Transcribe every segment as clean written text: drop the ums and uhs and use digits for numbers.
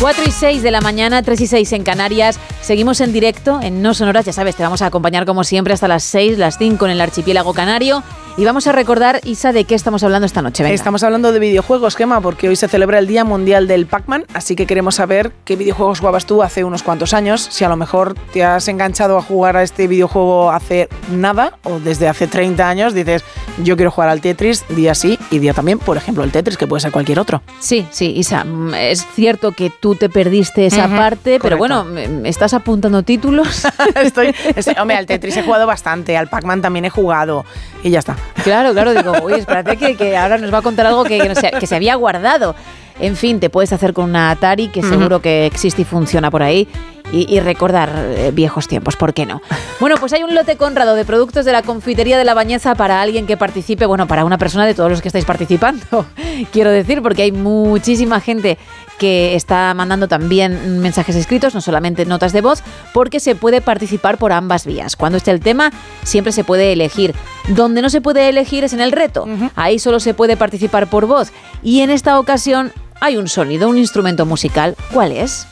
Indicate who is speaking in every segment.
Speaker 1: 4:06 de la mañana, 3:06 en Canarias. Seguimos en directo en No Sonoras. Ya sabes, te vamos a acompañar como siempre hasta las 6, las 5 en el archipiélago canario. Y vamos a recordar, Isa, de qué estamos hablando esta noche. Venga.
Speaker 2: Estamos hablando de videojuegos, Gemma, porque hoy se celebra el Día Mundial del Pac-Man, así que queremos saber qué videojuegos jugabas tú hace unos cuantos años, si a lo mejor te has enganchado a jugar a este videojuego hace nada o desde hace 30 años dices, yo quiero jugar al Tetris día sí y día también, por ejemplo, el Tetris, que puede ser cualquier otro.
Speaker 1: Sí, Isa, es cierto que tú te perdiste esa parte, pero bueno, ¿estás apuntando títulos?
Speaker 2: Hombre, al Tetris he jugado bastante, al Pac-Man también he jugado y ya está.
Speaker 1: Claro, digo, uy, espérate que ahora nos va a contar algo que se había guardado. En fin, te puedes hacer con una Atari, que seguro que existe y funciona por ahí, y recordar viejos tiempos, ¿por qué no? Bueno, pues hay un lote Conrado de productos de la confitería de La Bañeza para alguien que participe, bueno, para una persona de todos los que estáis participando, quiero decir, porque hay muchísima gente que está mandando también mensajes escritos, no solamente notas de voz, porque se puede participar por ambas vías. Cuando esté el tema, siempre se puede elegir. Donde no se puede elegir es en el reto. Ahí solo se puede participar por voz. Y en esta ocasión hay un sonido, un instrumento musical. ¿Cuál es?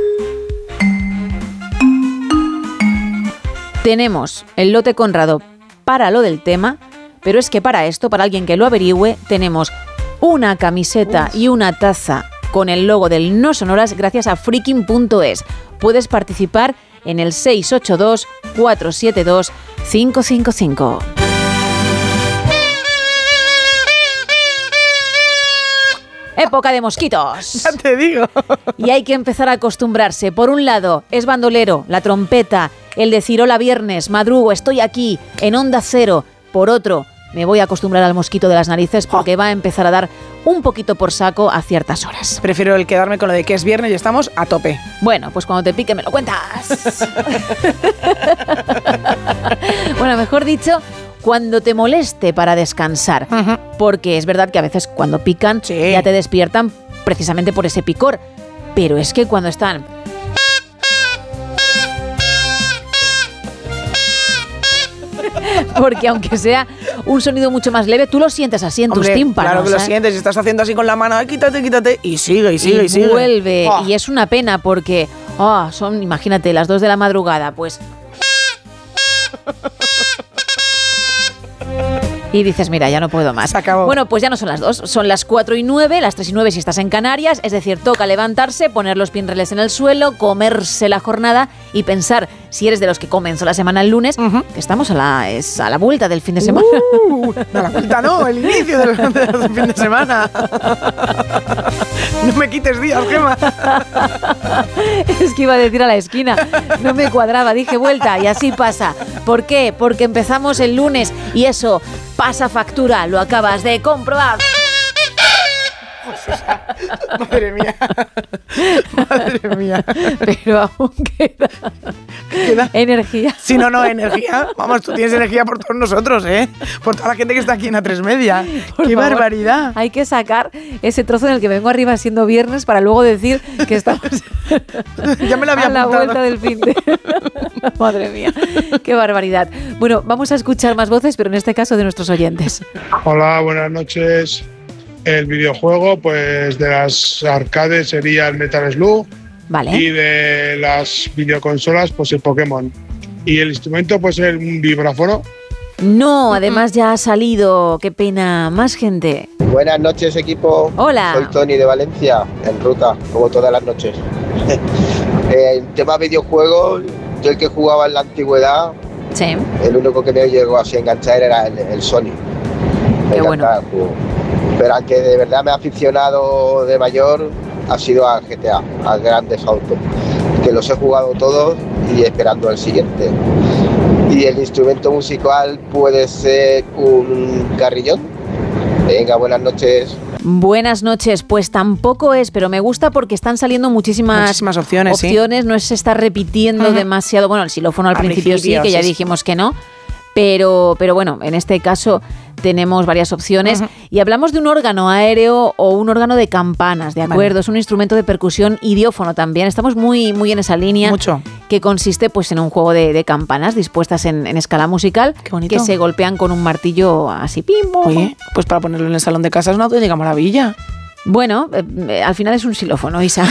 Speaker 1: Tenemos el lote Conrado para lo del tema, pero es que para esto, para alguien que lo averigüe, tenemos una camiseta y una taza con el logo del No Sonoras gracias a freaking.es. Puedes participar en el 682 472 555. Época de mosquitos.
Speaker 2: Ya te digo.
Speaker 1: Y hay que empezar a acostumbrarse. Por un lado, es bandolero, la trompeta, el decir hola viernes, madrugo, estoy aquí, en Onda Cero. Por otro, me voy a acostumbrar al mosquito de las narices porque va a empezar a dar un poquito por saco a ciertas horas.
Speaker 2: Prefiero el quedarme con lo de que es viernes y estamos a tope.
Speaker 1: Bueno, pues cuando te pique me lo cuentas. Bueno, mejor dicho, cuando te moleste para descansar. Porque es verdad que a veces cuando pican ya te despiertan precisamente por ese picor. Pero es que cuando están... Porque aunque sea un sonido mucho más leve, tú lo sientes así en tus tímpanos.
Speaker 2: Claro que lo sientes, y estás haciendo así con la mano, quítate, y sigue.
Speaker 1: Y vuelve, y es una pena porque son, imagínate, las 2 de la madrugada, pues... Y dices, mira, ya no puedo más.
Speaker 2: Se acabó.
Speaker 1: Bueno, pues ya no son las 2, son las 4:09, las 3:09 si estás en Canarias. Es decir, toca levantarse, poner los pinreles en el suelo, comerse la jornada y pensar, si eres de los que comenzó la semana el lunes, que estamos a la vuelta del fin de semana.
Speaker 2: No, la vuelta no, el inicio del fin de semana. No me quites días, Gemma.
Speaker 1: Es que iba a decir a la esquina, no me cuadraba, dije vuelta y así pasa. ¿Por qué? Porque empezamos el lunes y eso pasa factura, lo acabas de comprobar.
Speaker 2: Madre mía.
Speaker 1: Pero aún queda energía.
Speaker 2: Si no, energía. Vamos, tú tienes energía por todos nosotros, ¿eh? Por toda la gente que está aquí en A3 Media. ¡Qué barbaridad!
Speaker 1: Hay que sacar ese trozo en el que vengo arriba siendo viernes para luego decir que estamos
Speaker 2: ya me lo había
Speaker 1: a la
Speaker 2: apuntado.
Speaker 1: vuelta del fin de... Madre mía, qué barbaridad. Bueno, vamos a escuchar más voces, pero en este caso de nuestros oyentes.
Speaker 3: Hola, buenas noches. El videojuego, pues de las arcades sería el Metal Slug.
Speaker 1: Vale.
Speaker 3: Y de las videoconsolas, pues el Pokémon. Y el instrumento, pues un vibráfono.
Speaker 1: No, además ya ha salido. Qué pena. Más gente.
Speaker 4: Buenas noches, equipo.
Speaker 1: Hola.
Speaker 4: Soy Tony de Valencia, en ruta, como todas las noches. El tema videojuegos, yo el que jugaba en la antigüedad,
Speaker 1: sí.
Speaker 4: El único que me llegó así a enganchar era el Sony.
Speaker 1: Qué bueno.
Speaker 4: Pero al que de verdad me ha aficionado de mayor ha sido a GTA, a grandes autos, que los he jugado todos y esperando el siguiente. Y el instrumento musical puede ser un carrillón. Venga, buenas noches.
Speaker 1: Buenas noches, pues tampoco es, pero me gusta porque están saliendo muchísimas
Speaker 2: opciones. ¿Sí?
Speaker 1: No se está repitiendo demasiado. Bueno, el xilófono al principio sí, que ya dijimos que no. Pero bueno, en este caso tenemos varias opciones y hablamos de un órgano aéreo o un órgano de campanas, ¿de acuerdo? Vale. Es un instrumento de percusión idiófono también. Estamos muy en esa línea.
Speaker 2: Mucho.
Speaker 1: Que consiste pues en un juego de campanas dispuestas en escala musical.
Speaker 2: Qué bonito.
Speaker 1: Que se golpean con un martillo así, pim, pum.
Speaker 2: Oye, pues para ponerlo en el salón de casa es una auténtica maravilla.
Speaker 1: Bueno, al final es un xilófono, Isa.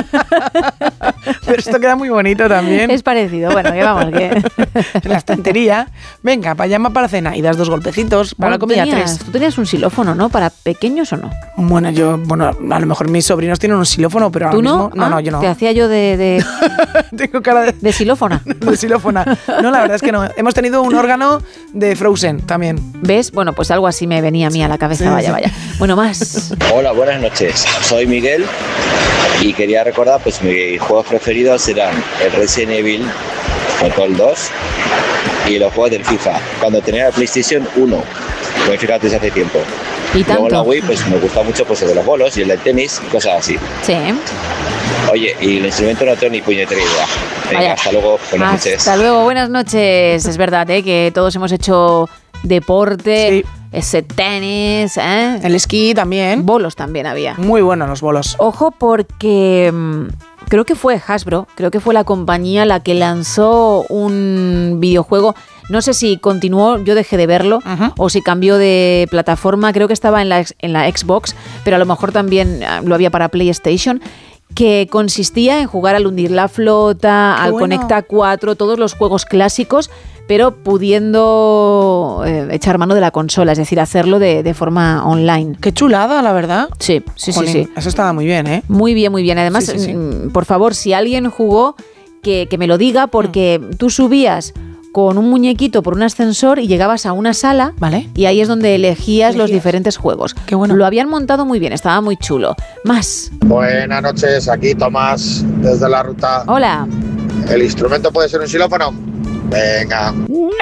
Speaker 2: Pero esto queda muy bonito también.
Speaker 1: Es parecido. Bueno, que vamos, que...
Speaker 2: En la estantería. Venga, para llama para cena y das 2 golpecitos. Para la comida 3.
Speaker 1: Tú tenías un xilófono, ¿no? ¿Para pequeños o no?
Speaker 2: Bueno, a lo mejor mis sobrinos tienen un xilófono, pero ahora
Speaker 1: ¿Tú no?
Speaker 2: mismo... No, yo no.
Speaker 1: Te hacía yo de
Speaker 2: Tengo cara de...
Speaker 1: de xilófona.
Speaker 2: De xilófona. No, la verdad es que no. Hemos tenido un órgano de Frozen también.
Speaker 1: ¿Ves? Bueno, pues algo así me venía a mí a la cabeza.
Speaker 2: Sí,
Speaker 1: vaya,
Speaker 2: sí.
Speaker 1: vaya. Bueno, más.
Speaker 5: Hola, buenas noches. Soy Miguel y quería recordar, pues mis juegos preferidos eran el Resident Evil Control 2 y los juegos del FIFA. Cuando tenía la PlayStation 1, pues fíjate, desde hace tiempo.
Speaker 1: Y
Speaker 5: Luego
Speaker 1: tanto.
Speaker 5: la Wii, pues me gusta mucho pues el de los bolos y el del tenis, cosas así.
Speaker 1: Sí.
Speaker 5: Oye, y el instrumento no tengo ni puñetera idea. Venga,
Speaker 1: Vaya.
Speaker 5: hasta luego, buenas noches.
Speaker 1: Hasta luego, buenas noches. Es verdad, que todos hemos hecho deporte,
Speaker 2: Sí.
Speaker 1: ese tenis,
Speaker 2: El esquí también.
Speaker 1: bolos también había.
Speaker 2: Muy buenos los bolos.
Speaker 1: Ojo porque creo que fue Hasbro, creo que fue la compañía la que lanzó un videojuego. No sé si continuó, yo dejé de verlo,
Speaker 2: Ujú.
Speaker 1: o si cambió de plataforma. Creo que estaba en la Xbox, pero a lo mejor también lo había para PlayStation, que consistía en jugar al Hundir la Flota,
Speaker 2: Qué
Speaker 1: al
Speaker 2: bueno.
Speaker 1: Conecta 4, todos los juegos clásicos, pero pudiendo echar mano de la consola, es decir, hacerlo de forma online.
Speaker 2: Qué chulada, la verdad.
Speaker 1: Sí, sí,
Speaker 2: Jolín,
Speaker 1: sí.
Speaker 2: Eso estaba muy bien, ¿eh?
Speaker 1: Muy bien, muy bien. Además,
Speaker 2: Sí, sí, sí.
Speaker 1: por favor, si alguien jugó, que me lo diga, porque tú subías con un muñequito por un ascensor y llegabas a una sala,
Speaker 2: Vale.
Speaker 1: y ahí es donde elegías los
Speaker 2: Elegías.
Speaker 1: diferentes juegos.
Speaker 2: Qué bueno.
Speaker 1: Lo habían montado muy bien, estaba muy chulo. Más.
Speaker 6: Buenas noches, aquí Tomás, desde la ruta.
Speaker 1: Hola.
Speaker 6: ¿El instrumento puede ser un xilófono? Venga.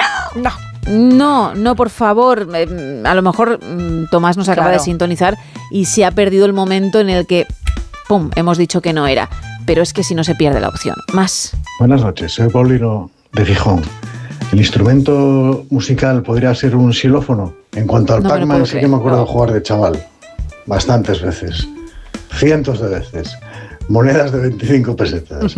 Speaker 2: No.
Speaker 1: No, por favor. A lo mejor Tomás nos acaba
Speaker 2: Claro.
Speaker 1: de sintonizar y se ha perdido el momento en el que, ¡pum!, hemos dicho que no era. Pero es que si no se pierde la opción. Más.
Speaker 7: Buenas noches, soy Paulino de Gijón. ¿El instrumento musical podría ser un xilófono? En cuanto al
Speaker 1: No me lo
Speaker 7: Pac-Man,
Speaker 1: puedo
Speaker 7: sí que
Speaker 1: creer.
Speaker 7: me acuerdo de jugar de chaval. Bastantes veces. Cientos de veces. Monedas de 25 pesetas.